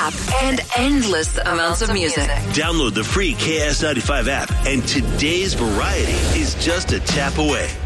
app and endless amounts of music. Download the free KS95 app, and today's variety is just a tap away.